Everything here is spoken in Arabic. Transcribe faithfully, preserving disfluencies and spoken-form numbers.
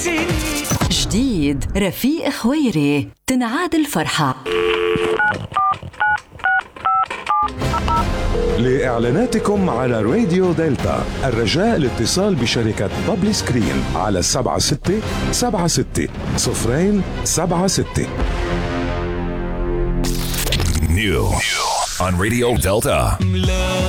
جديد رفيق خويري، تنعاد الفرحة. لإعلاناتكم على راديو دلتا الرجاء الاتصال بشركة بابلي سكرين على سبعة ستة سبعة ستة صفرين سبعة ستة. New on Radio Delta.